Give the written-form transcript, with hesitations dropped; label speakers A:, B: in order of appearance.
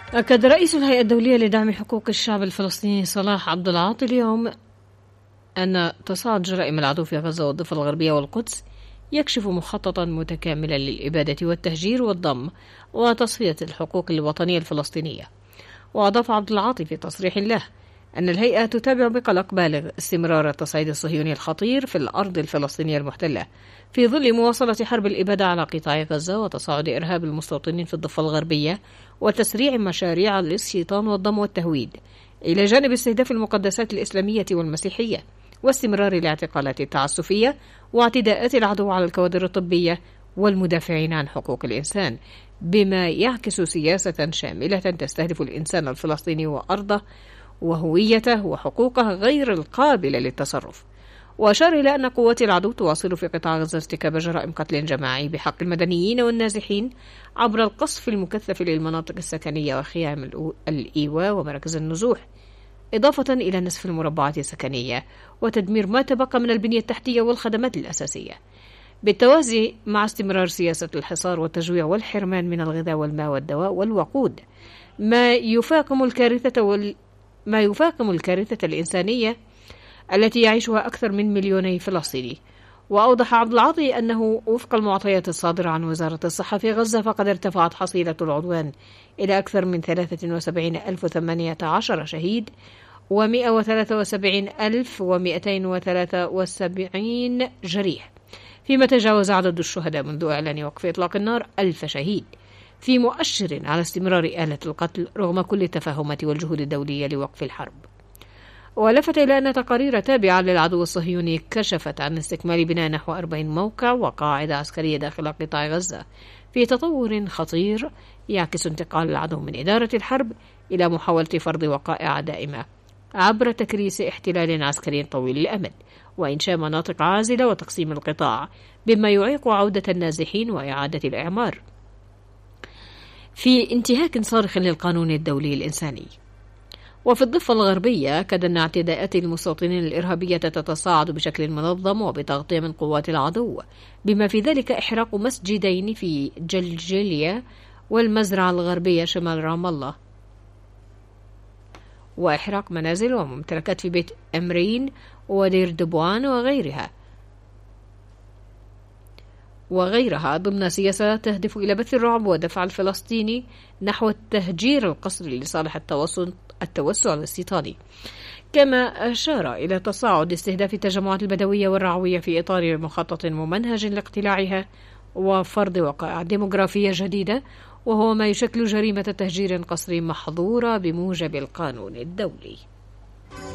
A: أكد رئيس الهيئة الدولية لدعم حقوق الشعب الفلسطيني صلاح عبد العاطي اليوم أن تصاعد جرائم العدو في غزة والضفة الغربية والقدس يكشف مخططا متكاملا للإبادة والتهجير والضم وتصفية الحقوق الوطنية الفلسطينية. وأضاف عبد العاطي في تصريح له أن الهيئة تتابع بقلق بالغ استمرار التصعيد الصهيوني الخطير في الأرض الفلسطينية المحتلة في ظل مواصلة حرب الإبادة على قطاع غزة وتصاعد إرهاب المستوطنين في الضفة الغربية وتسريع مشاريع الاستيطان والضم والتهويد، إلى جانب استهداف المقدسات الإسلامية والمسيحية واستمرار الاعتقالات التعسفية واعتداءات العدو على الكوادر الطبية والمدافعين عن حقوق الإنسان، بما يعكس سياسة شاملة تستهدف الإنسان الفلسطيني وأرضه وهويته وحقوقه غير القابلة للتصرف. وأشار إلى أن قوات العدو تواصل في قطاع غزة ارتكاب جرائم قتل جماعي بحق المدنيين والنازحين عبر القصف المكثف للمناطق السكنية وخيام الإيواء ومراكز النزوح، إضافة إلى نسف المربعات السكنية وتدمير ما تبقى من البنية التحتية والخدمات الأساسية، بالتوازي مع استمرار سياسة الحصار والتجويع والحرمان من الغذاء والماء والدواء والوقود، ما يفاقم الكارثة الإنسانية التي يعيشها أكثر من 2,000,000 فلسطيني. وأوضح عبد العاطي أنه وفق المعطيات الصادرة عن وزارة الصحة في غزة فقد ارتفعت حصيلة العدوان إلى أكثر من 73,018 شهيد و173,273 جريح، فيما تجاوز عدد الشهداء منذ إعلان وقف إطلاق النار 1000 شهيد، في مؤشر على استمرار آلة القتل رغم كل التفاهمات والجهود الدولية لوقف الحرب. ولفت إلى أن تقارير تابعة للعدو الصهيوني كشفت عن استكمال بناء نحو 40 موقع وقاعدة عسكرية داخل قطاع غزة، في تطور خطير يعكس انتقال العدو من إدارة الحرب إلى محاولة فرض وقائع دائمة عبر تكريس احتلال عسكري طويل الأمد وإنشاء مناطق عازلة وتقسيم القطاع، بما يعيق عودة النازحين وإعادة الإعمار، في انتهاك صارخ للقانون الدولي الإنساني. وفي الضفة الغربية أكد أن اعتداءات المستوطنين الإرهابية تتصاعد بشكل منظم وبتغطية من قوات العدو، بما في ذلك إحراق مسجدين في جلجلية والمزرعة الغربية شمال رام الله، وإحراق منازل وممتلكات في بيت أمرين ودير دبوان وغيرها ضمن سياسة تهدف إلى بث الرعب ودفع الفلسطيني نحو التهجير القسري لصالح التوسع الاستيطاني. كما أشار إلى تصاعد استهداف التجمعات البدوية والرعوية في إطار مخطط ممنهج لاقتلاعها وفرض وقائع ديموغرافية جديدة، وهو ما يشكل جريمة تهجير قسري محظورة بموجب القانون الدولي.